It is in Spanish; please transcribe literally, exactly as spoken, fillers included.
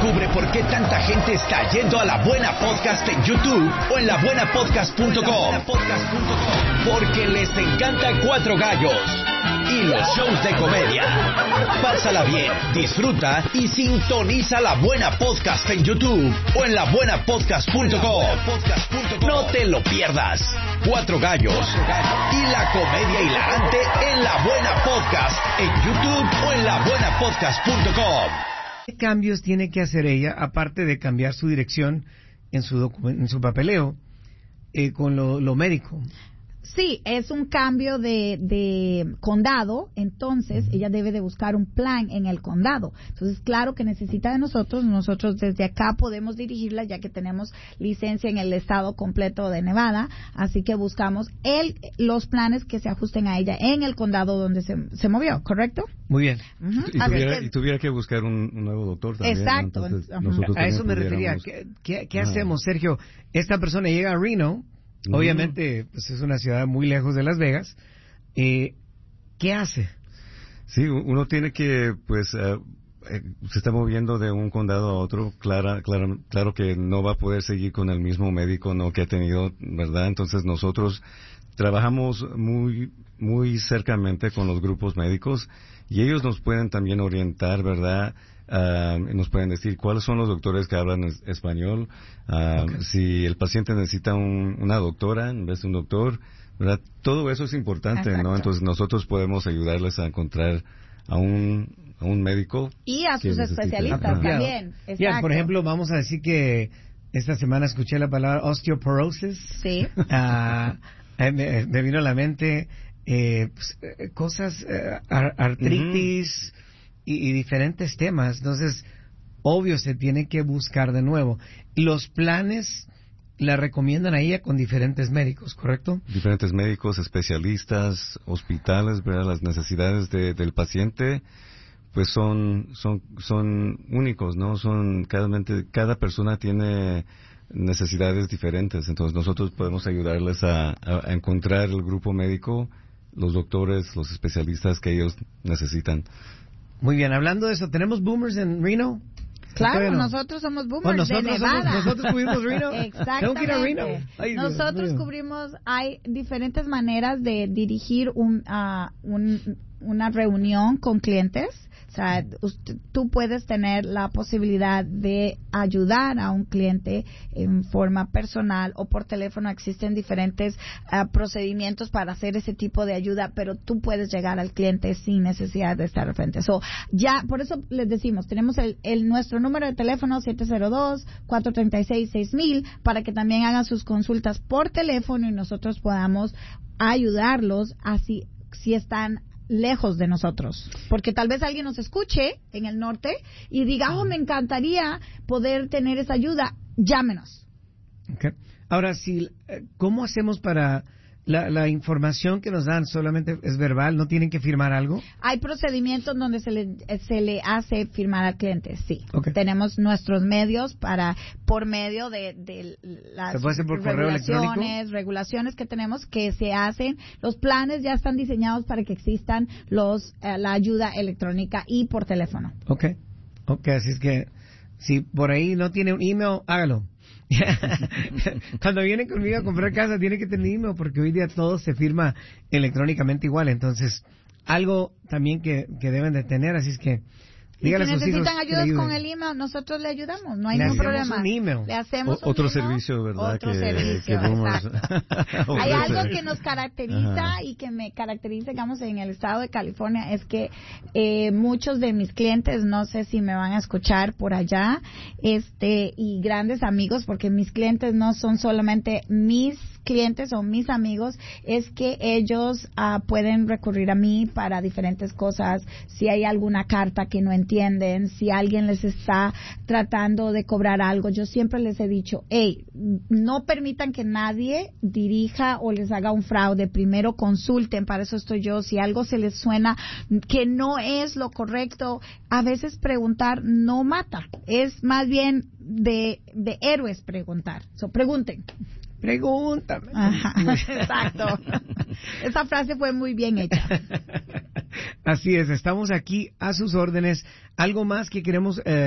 Descubre por qué tanta gente está yendo a La Buena Podcast en YouTube o en la buena podcast punto com. Porque les encanta Cuatro Gallos y los shows de comedia. Pásala bien, disfruta y sintoniza La Buena Podcast en YouTube o en la buena podcast punto com. No te lo pierdas. Cuatro Gallos y la comedia hilarante en La Buena Podcast en YouTube o en la buena podcast punto com. ¿Qué cambios tiene que hacer ella, aparte de cambiar su dirección en su, docu- en su papeleo, eh, con lo, lo médico? Sí, es un cambio de, de condado, entonces ella debe de buscar un plan en el condado. Entonces, claro que necesita de nosotros, nosotros desde acá podemos dirigirla ya que tenemos licencia en el estado completo de Nevada, así que buscamos el, los planes que se ajusten a ella en el condado donde se, se movió, ¿correcto? Muy bien. Uh-huh. Y, tuviera, que, y tuviera que buscar un, un nuevo doctor también. Exacto. ¿No? Entonces, a eso me refería. ¿Qué, qué, qué hacemos, Sergio? Esta persona llega a Reno. Obviamente, pues es una ciudad muy lejos de Las Vegas. Eh, ¿Qué hace? Sí, uno tiene que, pues, uh, eh, se está moviendo de un condado a otro. Claro, claro, claro que no va a poder seguir con el mismo médico, no, que ha tenido, ¿verdad? Entonces nosotros trabajamos muy, muy cercamente con los grupos médicos y ellos nos pueden también orientar, ¿verdad? Uh, nos pueden decir cuáles son los doctores que hablan es, español, uh, okay. Si el paciente necesita un, una doctora en vez de un doctor, ¿verdad? Todo eso es importante, exacto, ¿no? Entonces nosotros podemos ayudarles a encontrar a un, a un médico. Y a sus especialistas también. Exacto. Ya, por ejemplo, vamos a decir que esta semana escuché la palabra osteoporosis. Sí. Uh, me, me vino a la mente eh, pues, cosas, eh, ar- artritis... Uh-huh. Y, y diferentes temas. Entonces, obvio, se tiene que buscar de nuevo. Los planes la recomiendan a ella con diferentes médicos, ¿correcto? Diferentes médicos, especialistas, hospitales, ¿verdad? Las necesidades de, del paciente, pues son, son, son únicos, ¿no? Son, cada, cada persona tiene necesidades diferentes. Entonces, nosotros podemos ayudarles a, a, a encontrar el grupo médico, los doctores, los especialistas que ellos necesitan. Muy bien, hablando de eso, ¿tenemos boomers en Reno? Claro, no? Nosotros somos boomers oh, nosotros de Nevada. Somos, nosotros cubrimos Reno. Exactamente. ¿Tengo que ir a Reno? Ay, nosotros Dios, cubrimos, hay diferentes maneras de dirigir un, uh, un, una reunión con clientes. O sea, usted, tú puedes tener la posibilidad de ayudar a un cliente en forma personal o por teléfono. Existen diferentes uh, procedimientos para hacer ese tipo de ayuda, pero tú puedes llegar al cliente sin necesidad de estar al frente. So, ya, por eso les decimos, tenemos el, el nuestro número de teléfono siete cero dos, cuatro tres seis, seis mil para que también hagan sus consultas por teléfono y nosotros podamos ayudarlos así si están lejos de nosotros, porque tal vez alguien nos escuche en el norte y diga, oh, me encantaría poder tener esa ayuda, llámenos. Okay. Ahora, si, ¿cómo hacemos para la, la información que nos dan solamente es verbal? ¿No tienen que firmar algo? Hay procedimientos donde se le, se le hace firmar al cliente, sí. Okay. Tenemos nuestros medios para, por medio de, de las ¿Se puede hacer por correo regulaciones, regulaciones que tenemos que se hacen. Los planes ya están diseñados para que existan los, eh, la ayuda electrónica y por teléfono. Ok. Ok, así es que si por ahí no tiene un email, hágalo. Cuando viene conmigo a comprar casa tiene que tener email porque hoy día todo se firma electrónicamente igual, entonces algo también que, que deben de tener, así es que dígale si a sus hijos necesitan ayudas con el email, nosotros le ayudamos, no hay ningún problema. Un email. Le hacemos o, otro un email, servicio, ¿verdad? Otro que, servicio, que exacto. Hay algo que nos caracteriza Ajá. y que me caracteriza, digamos, en el estado de California, es que eh, muchos de mis clientes, no sé si me van a escuchar por allá, este, y grandes amigos, porque mis clientes no son solamente mis clientes o mis amigos, es que ellos uh, pueden recurrir a mí para diferentes cosas, si hay alguna carta que no entienden, si alguien les está tratando de cobrar algo. Yo siempre les he dicho, hey, no permitan que nadie dirija o les haga un fraude, primero consulten, para eso estoy yo. Si algo se les suena que no es lo correcto, a veces preguntar no mata, es más bien de, de héroes preguntar. So, pregunten. Pregúntame. Ajá, exacto. Esa frase fue muy bien hecha. Así es, estamos aquí a sus órdenes. Algo más que queremos... Eh,